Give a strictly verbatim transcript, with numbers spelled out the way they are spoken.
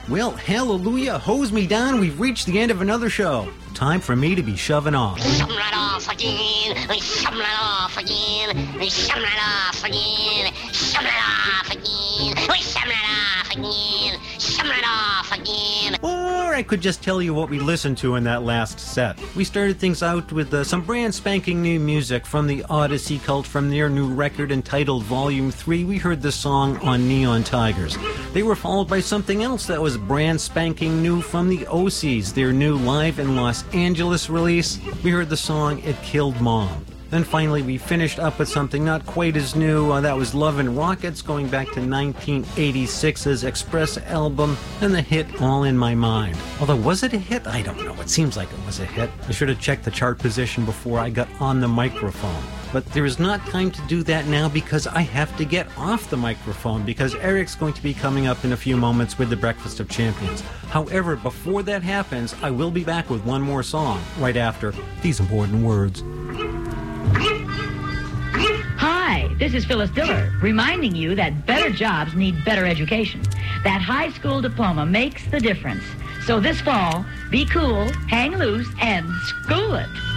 Well, hallelujah, hose me down, we've reached the end of another show. Time for me to be shoving off. Shoving right off again, shoving right off again, shoving right off again, shoving right off again, shoving right off again, shoving right off again. Or I could just tell you what we listened to in that last set. We started things out with uh, some brand spanking new music from the Odyssey Cult from their new record entitled Volume three. We heard the song On Neon Tigers. They were followed by something else that was brand spanking new from the O Cs, their new Live in Los Angeles release. We heard the song It Killed Mom. Then finally we finished up with something not quite as new. Uh, that was Love and Rockets, going back to nineteen eighty-six's Express album, and the hit All in My Mind. Although, was it a hit? I don't know. It seems like it was a hit. I should have checked the chart position before I got on the microphone. But there is not time to do that now because I have to get off the microphone because Eric's going to be coming up in a few moments with the Breakfast of Champions. However, before that happens, I will be back with one more song right after these important words. Hi, this is Phyllis Diller, reminding you that better jobs need better education. That high school diploma makes the difference. So this fall, be cool, hang loose, and school it.